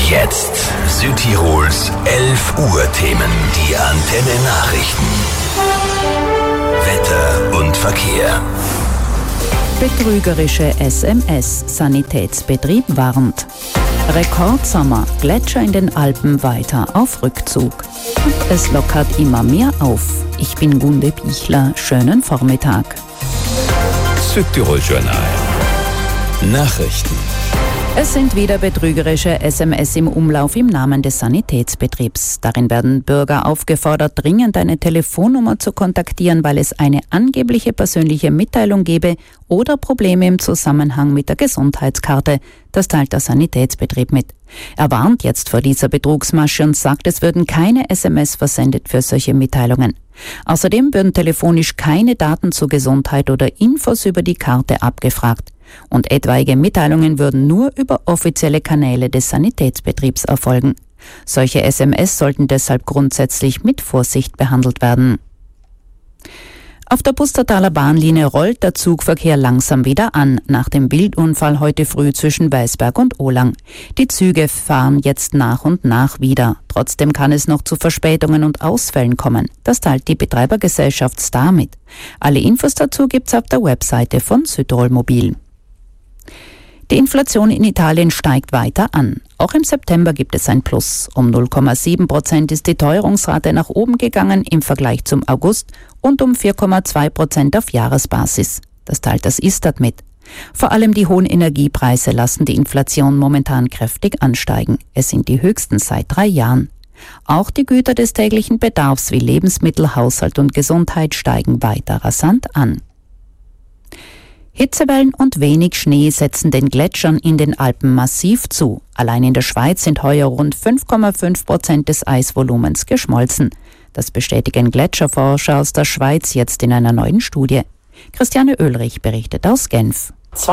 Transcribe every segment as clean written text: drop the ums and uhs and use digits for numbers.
Jetzt Südtirols 11 Uhr Themen, die Antenne Nachrichten. Wetter und Verkehr. Betrügerische SMS. Sanitätsbetrieb warnt. Rekordsommer. Gletscher in den Alpen weiter auf Rückzug. Und es lockert immer mehr auf. Ich bin Gunde Bichler. Schönen Vormittag. Südtirol Journal. Nachrichten. Es sind wieder betrügerische SMS im Umlauf im Namen des Sanitätsbetriebs. Darin werden Bürger aufgefordert, dringend eine Telefonnummer zu kontaktieren, weil es eine angebliche persönliche Mitteilung gebe oder Probleme im Zusammenhang mit der Gesundheitskarte. Das teilt der Sanitätsbetrieb mit. Er warnt jetzt vor dieser Betrugsmasche und sagt, es würden keine SMS versendet für solche Mitteilungen. Außerdem würden telefonisch keine Daten zur Gesundheit oder Infos über die Karte abgefragt. Und etwaige Mitteilungen würden nur über offizielle Kanäle des Sanitätsbetriebs erfolgen. Solche SMS sollten deshalb grundsätzlich mit Vorsicht behandelt werden. Auf der Pustertaler Bahnlinie rollt der Zugverkehr langsam wieder an, nach dem Wildunfall heute früh zwischen Weisberg und Ohlang. Die Züge fahren jetzt nach und nach wieder. Trotzdem kann es noch zu Verspätungen und Ausfällen kommen. Das teilt die Betreibergesellschaft Star mit. Alle Infos dazu gibt's auf der Webseite von Südtirol Mobil. Die Inflation in Italien steigt weiter an. Auch im September gibt es ein Plus. Um 0,7% ist die Teuerungsrate nach oben gegangen im Vergleich zum August und um 4,2% auf Jahresbasis. Das teilt das Istat mit. Vor allem die hohen Energiepreise lassen die Inflation momentan kräftig ansteigen. Es sind die höchsten seit 3 Jahren. Auch die Güter des täglichen Bedarfs wie Lebensmittel, Haushalt und Gesundheit steigen weiter rasant an. Hitzewellen und wenig Schnee setzen den Gletschern in den Alpen massiv zu. Allein in der Schweiz sind heuer rund 5,5% des Eisvolumens geschmolzen. Das bestätigen Gletscherforscher aus der Schweiz jetzt in einer neuen Studie. Christiane Oehlrich berichtet aus Genf.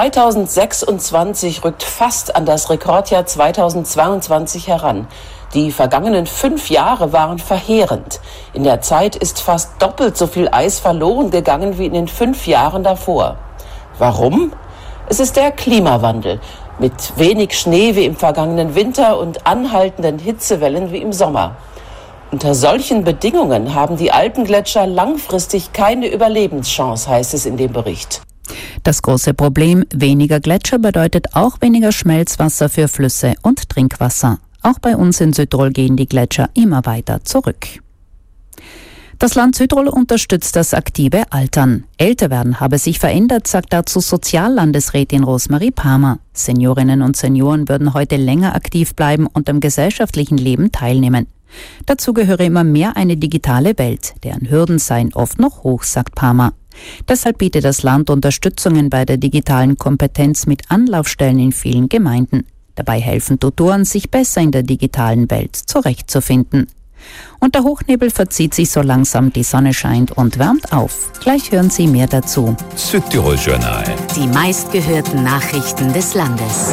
2026 rückt fast an das Rekordjahr 2022 heran. Die vergangenen 5 Jahre waren verheerend. In der Zeit ist fast doppelt so viel Eis verloren gegangen wie in den 5 Jahren davor. Warum? Es ist der Klimawandel. Mit wenig Schnee wie im vergangenen Winter und anhaltenden Hitzewellen wie im Sommer. Unter solchen Bedingungen haben die Alpengletscher langfristig keine Überlebenschance, heißt es in dem Bericht. Das große Problem, weniger Gletscher bedeutet auch weniger Schmelzwasser für Flüsse und Trinkwasser. Auch bei uns in Südtirol gehen die Gletscher immer weiter zurück. Das Land Südtirol unterstützt das aktive Altern. Älter werden habe sich verändert, sagt dazu Soziallandesrätin Rosmarie Palmer. Seniorinnen und Senioren würden heute länger aktiv bleiben und am gesellschaftlichen Leben teilnehmen. Dazu gehöre immer mehr eine digitale Welt, deren Hürden seien oft noch hoch, sagt Palmer. Deshalb bietet das Land Unterstützungen bei der digitalen Kompetenz mit Anlaufstellen in vielen Gemeinden. Dabei helfen Tutoren, sich besser in der digitalen Welt zurechtzufinden. Und der Hochnebel verzieht sich so langsam, die Sonne scheint und wärmt auf. Gleich hören Sie mehr dazu. Südtirol Journal. Die meistgehörten Nachrichten des Landes.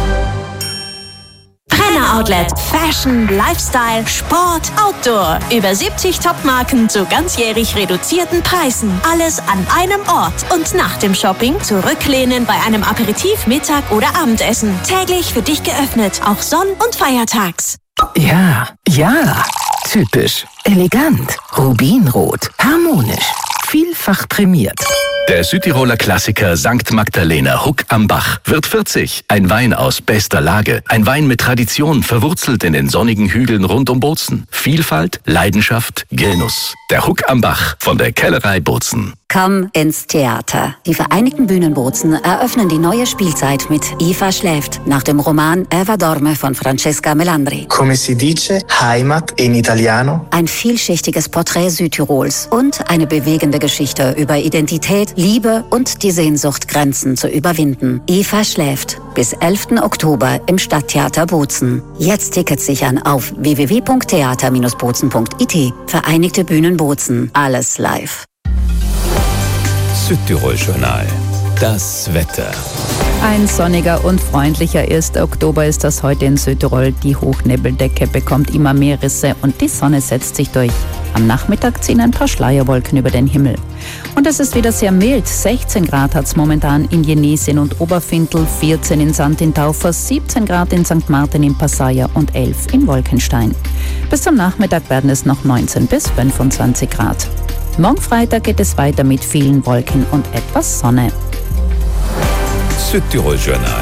Brenner Outlet. Fashion, Lifestyle, Sport, Outdoor. Über 70 Top-Marken zu ganzjährig reduzierten Preisen. Alles an einem Ort. Und nach dem Shopping zurücklehnen bei einem Aperitif, Mittag oder Abendessen. Täglich für dich geöffnet, auch sonn- und feiertags. Ja. Typisch. Elegant. Rubinrot. Harmonisch. Vielfach prämiert. Der Südtiroler Klassiker St. Magdalena Huck am Bach wird 40. Ein Wein aus bester Lage. Ein Wein mit Tradition, verwurzelt in den sonnigen Hügeln rund um Bozen. Vielfalt, Leidenschaft, Genuss. Der Huck am Bach von der Kellerei Bozen. Komm ins Theater. Die Vereinigten Bühnen Bozen eröffnen die neue Spielzeit mit Eva schläft, nach dem Roman Eva dorme von Francesca Melandri. Come si dice, Heimat in Italiano? Ein vielschichtiges Porträt Südtirols und eine bewegende Geschichte über Identität, Liebe und die Sehnsucht, Grenzen zu überwinden. Eva schläft. Bis 11. Oktober im Stadttheater Bozen. Jetzt Tickets sichern auf www.theater-bozen.it. Vereinigte Bühnen Bozen. Alles live. Südtirol Journal. Das Wetter. Ein sonniger und freundlicher 1. Oktober ist das heute in Südtirol. Die Hochnebeldecke bekommt immer mehr Risse und die Sonne setzt sich durch. Am Nachmittag ziehen ein paar Schleierwolken über den Himmel. Und es ist wieder sehr mild. 16 Grad hat es momentan in Jenesien und Oberfintel, 14 in St. in Taufers, 17 Grad in St. Martin in Passaia und 11 in Wolkenstein. Bis zum Nachmittag werden es noch 19 bis 25 Grad. Morgen Freitag geht es weiter mit vielen Wolken und etwas Sonne. Südtirol Journal.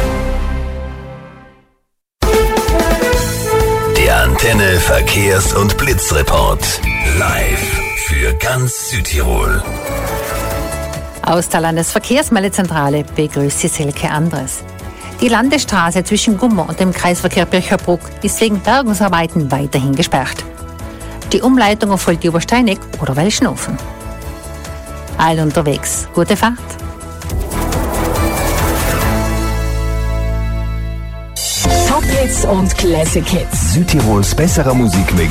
Der Antenne Verkehrs- und Blitzreport. Live für ganz Südtirol. Aus der Landesverkehrsmeldezentrale begrüßt Sie Silke Andres. Die Landesstraße zwischen Gummer und dem Kreisverkehr Bircherbruck ist wegen Bergungsarbeiten weiterhin gesperrt. Die Umleitung erfolgt über Steineck oder Welschnofen. Allen unterwegs, gute Fahrt! Top Hits und Classic Hits. Südtirols besserer Musikmix